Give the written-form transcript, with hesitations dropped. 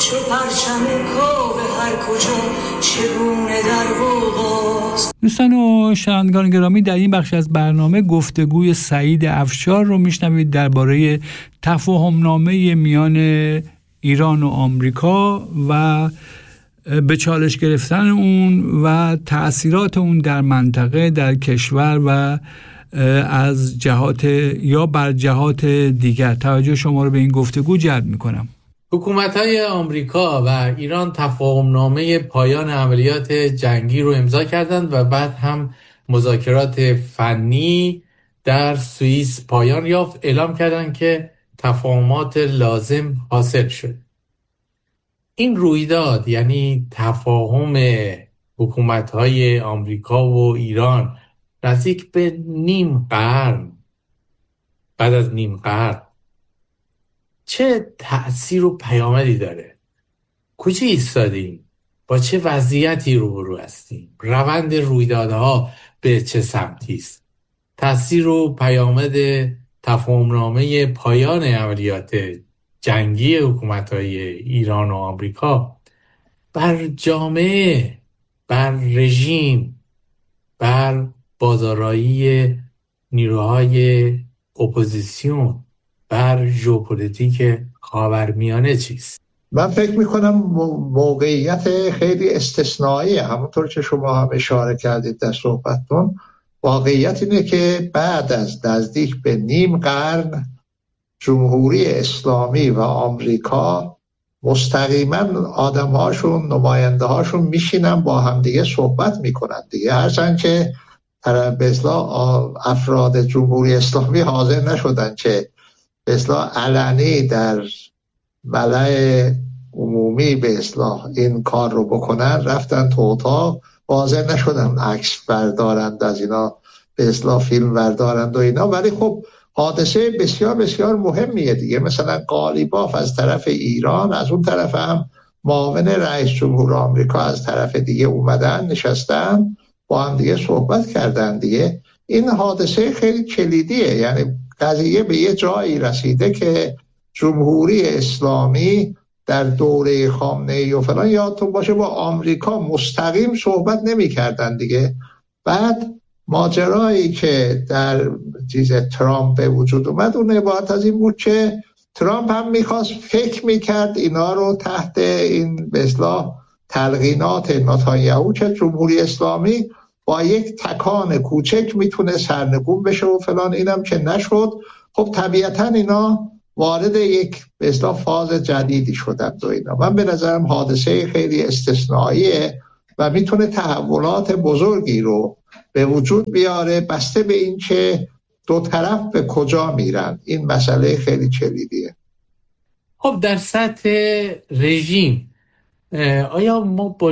چو پرچم کاوه هر کجا چگونه در غوغاست. دوستان و شنوندگان گرامی، در این بخش از برنامه گفتگوی سعید افشار رو میشنوید درباره تفاهمنامه میان ایران و آمریکا و به چالش گرفتن اون و تأثیرات اون در منطقه، در کشور و از جهات یا بر جهات دیگر. توجه شما رو به این گفتگو جلب میکنم. حکومت‌های آمریکا و ایران تفاهمنامه پایان عملیات جنگی رو امضا کردند و بعد هم مذاکرات فنی در سوئیس پایان یافت. اعلام کردند که تفاهمات لازم حاصل شد. این رویداد، یعنی تفاهم حکومت‌های آمریکا و ایران نزدیک به نیم قرن، بعد از نیم قرن، چه تأثیر و پیامدی داره؟ کجا ایستادیم؟ با چه وضعیتی روبرو هستیم؟ روند رویدادها به چه سمتی است؟ تأثیر و پیامد تفاهمنامه پایان عملیات جنگی حکومت‌های ایران و آمریکا بر جامعه، بر رژیم، بر بازارایی نیروهای اپوزیسیون، بر ژئوپلیتیک خاورمیانه چیست؟ من فکر میکنم موقعیت خیلی استثنایی، همونطور که شما هم اشاره کردید در صحبتتون. واقعیت اینه که بعد از نزدیک به نیم قرن جمهوری اسلامی و آمریکا مستقیما آدمهاشون، نماینده هاشون میشینن با هم دیگه صحبت میکنن دیگه، هرچند که به اصطلاح افراد جمهوری اسلامی حاضر نشدن که به اصطلاح علنی در ملأ عمومی به اصطلاح این کار رو بکنن، رفتن تو اتاق، حاضر نشدن عکس بردارند از اینا، به اصطلاح فیلم بردارند و اینا. ولی خب حادثه بسیار بسیار مهمیه دیگه. مثلا قالیباف از طرف ایران، از اون طرف هم معاون رئیس جمهور آمریکا از طرف دیگه اومدن نشستن با هم دیگه صحبت کردن دیگه. این حادثه خیلی کلیدیه، یعنی قضیه به یه جایی رسیده که جمهوری اسلامی در دوره خامنه‌ای و فلان، یادتون باشه با آمریکا مستقیم صحبت نمی کردن دیگه. بعد ماجرایی که در ترامپ به وجود اومد، اون عبارت از این بود که ترامپ هم میخواست، فکر میکرد اینا رو تحت این به اصطلاح تلقینات نتانیاهو که جمهوری اسلامی با یک تکان کوچک میتونه سرنگون بشه و فلان. اینم که نشد. خب طبیعتا اینا وارد یک به اصطلاح فاز جدیدی شدن و اینا. من به نظرم حادثه خیلی استثنائیه و میتونه تحولات بزرگی رو به وجود بیاره، بسته به این که دو طرف به کجا میرن. این مسئله خیلی کلیدیه. خب در سطح رژیم آیا ما با